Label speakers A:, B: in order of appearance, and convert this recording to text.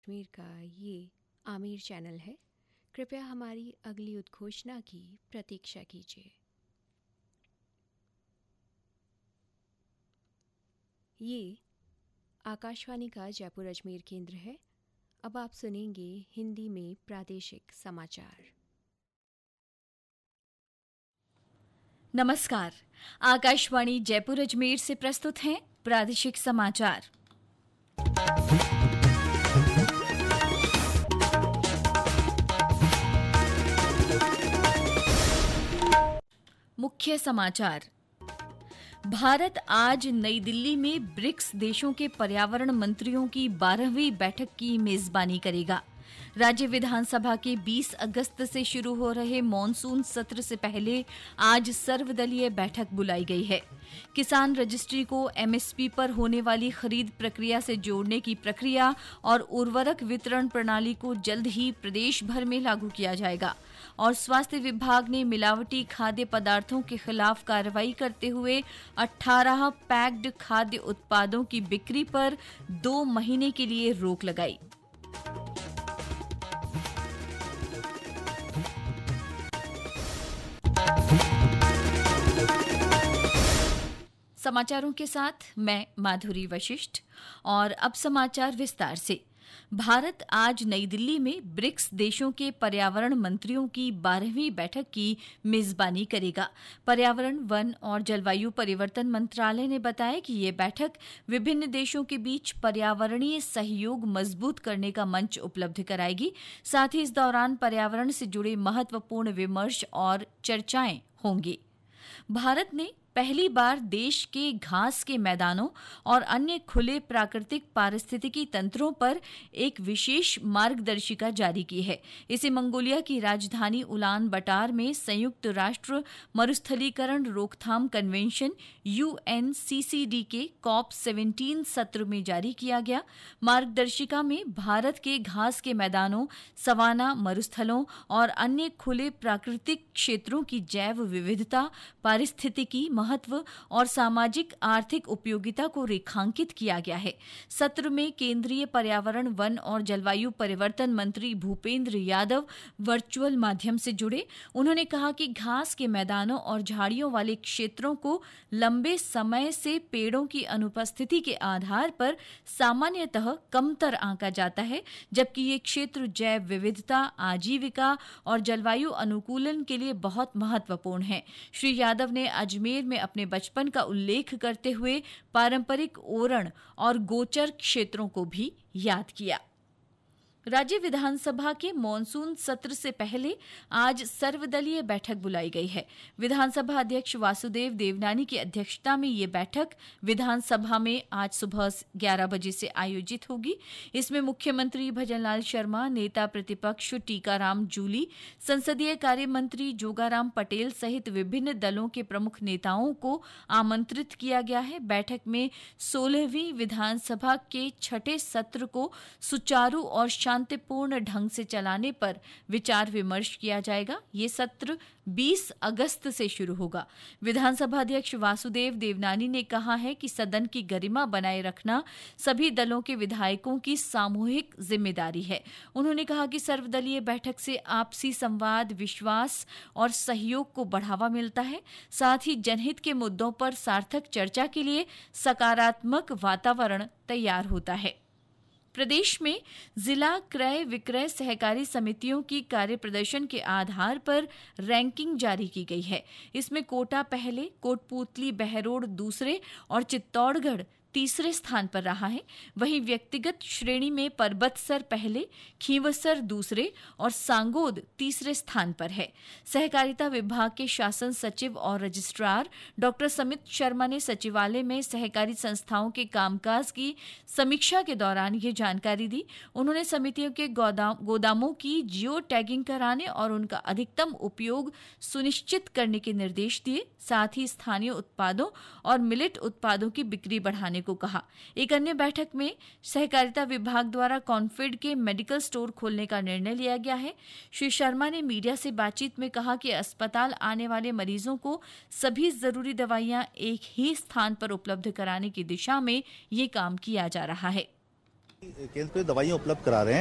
A: कश्मीर का ये आमिर चैनल है। कृपया हमारी अगली उद्घोषणा की प्रतीक्षा कीजिए। ये आकाशवाणी का जयपुर अजमेर केंद्र है। अब आप सुनेंगे हिंदी में प्रादेशिक समाचार।
B: नमस्कार। आकाशवाणी जयपुर अजमेर से प्रस्तुत हैं प्रादेशिक समाचार। मुख्य समाचार। भारत आज नई दिल्ली में ब्रिक्स देशों के पर्यावरण मंत्रियों की 12वीं बैठक की मेजबानी करेगा। राज्य विधानसभा के 20 अगस्त से शुरू हो रहे मॉनसून सत्र से पहले आज सर्वदलीय बैठक बुलाई गई है। किसान रजिस्ट्री को एमएसपी पर होने वाली खरीद प्रक्रिया से जोड़ने की प्रक्रिया और उर्वरक वितरण प्रणाली को जल्द ही प्रदेश भर में लागू किया जाएगा। और स्वास्थ्य विभाग ने मिलावटी खाद्य पदार्थों के खिलाफ कार्रवाई करते हुए 18 पैक्ड खाद्य उत्पादों की बिक्री पर 2 महीने के लिए रोक लगाई। समाचारों के साथ मैं माधुरी वशिष्ठ। और अब समाचार विस्तार से। भारत आज नई दिल्ली में ब्रिक्स देशों के पर्यावरण मंत्रियों की 12वीं बैठक की मेजबानी करेगा। पर्यावरण, वन और जलवायु परिवर्तन मंत्रालय ने बताया कि ये बैठक विभिन्न देशों के बीच पर्यावरणीय सहयोग मजबूत करने का मंच उपलब्ध कराएगी। साथ ही इस दौरान पर्यावरण से जुड़े महत्वपूर्ण विमर्श और चर्चाएं होंगी। भारत ने पहली बार देश के घास के मैदानों और अन्य खुले प्राकृतिक पारिस्थितिकी तंत्रों पर एक विशेष मार्गदर्शिका जारी की है। इसे मंगोलिया की राजधानी उलान बटार में संयुक्त राष्ट्र मरुस्थलीकरण रोकथाम कन्वेंशन UNCCD के COP17 सत्र में जारी किया गया। मार्गदर्शिका में भारत के घास के मैदानों, सवाना, मरुस्थलों और अन्य खुले प्राकृतिक क्षेत्रों की जैव विविधता, पारिस्थितिकी महत्व और सामाजिक आर्थिक उपयोगिता को रेखांकित किया गया है। सत्र में केंद्रीय पर्यावरण, वन और जलवायु परिवर्तन मंत्री भूपेंद्र यादव वर्चुअल माध्यम से जुड़े। उन्होंने कहा कि घास के मैदानों और झाड़ियों वाले क्षेत्रों को लंबे समय से पेड़ों की अनुपस्थिति के आधार पर सामान्यतः कमतर आंका जाता है, जबकि ये क्षेत्र जैव विविधता, आजीविका और जलवायु अनुकूलन के लिए बहुत महत्वपूर्ण है। श्री यादव ने अजमेर में अपने बचपन का उल्लेख करते हुए पारंपरिक ओरण और गोचर क्षेत्रों को भी याद किया। राज्य विधानसभा के मॉनसून सत्र से पहले आज सर्वदलीय बैठक बुलाई गई है। विधानसभा अध्यक्ष वासुदेव देवनानी की अध्यक्षता में ये बैठक विधानसभा में आज सुबह 11 बजे से आयोजित होगी। इसमें मुख्यमंत्री भजनलाल शर्मा, नेता प्रतिपक्ष टीकाराम जूली, संसदीय कार्य मंत्री जोगाराम पटेल सहित विभिन्न दलों के प्रमुख नेताओं को आमंत्रित किया गया है। बैठक में 16वीं विधानसभा के 6ठे सत्र को सुचारू और शांतिपूर्ण ढंग से चलाने पर विचार विमर्श किया जाएगा। ये सत्र 20 अगस्त से शुरू होगा। विधानसभा अध्यक्ष वासुदेव देवनानी ने कहा है कि सदन की गरिमा बनाए रखना सभी दलों के विधायकों की सामूहिक जिम्मेदारी है। उन्होंने कहा कि सर्वदलीय बैठक से आपसी संवाद, विश्वास और सहयोग को बढ़ावा मिलता है। साथ ही जनहित के मुद्दों पर सार्थक चर्चा के लिए सकारात्मक वातावरण तैयार होता है। प्रदेश में जिला क्रय विक्रय सहकारी समितियों की कार्य प्रदर्शन के आधार पर रैंकिंग जारी की गई है। इसमें कोटा पहले, कोटपूतली बहरोड दूसरे और चित्तौड़गढ़ तीसरे स्थान पर रहा है। वहीं व्यक्तिगत श्रेणी में परबतसर पहले, खींवसर दूसरे और सांगोद तीसरे स्थान पर है। सहकारिता विभाग के शासन सचिव और रजिस्ट्रार डॉक्टर समित शर्मा ने सचिवालय में सहकारी संस्थाओं के कामकाज की समीक्षा के दौरान ये जानकारी दी। उन्होंने समितियों के गोदामों की जियो टैगिंग कराने और उनका अधिकतम उपयोग सुनिश्चित करने के निर्देश दिए। साथ ही स्थानीय उत्पादों और मिलेट उत्पादों की बिक्री बढ़ाने को कहा। एक अन्य बैठक में सहकारिता विभाग द्वारा कॉन्फेड के मेडिकल स्टोर खोलने का निर्णय लिया गया है। श्री शर्मा ने मीडिया से बातचीत में कहा कि अस्पताल आने वाले मरीजों को सभी जरूरी दवाइयां एक ही स्थान पर उपलब्ध कराने की दिशा में ये काम किया जा रहा है।
C: केंद्र पे दवाइयाँ उपलब्ध करा रहे हैं।